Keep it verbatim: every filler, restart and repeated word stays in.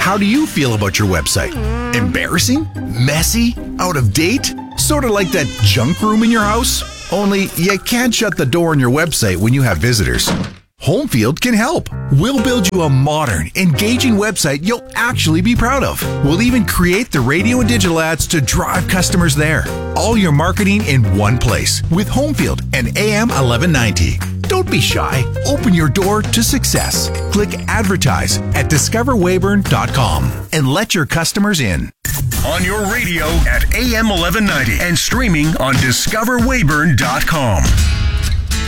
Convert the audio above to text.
How do you feel about your website? Embarrassing? Messy? Out of date? Sort of like that junk room in your house? Only you can't shut the door on your website when you have visitors. Homefield can help. We'll build you a modern, engaging website you'll actually be proud of. We'll even create the radio and digital ads to drive customers there. All your marketing in one place with Homefield and A M eleven ninety. Don't be shy. Open your door to success. Click advertise at discover weyburn dot com and let your customers in. On your radio at A M eleven ninety and streaming on discover weyburn dot com.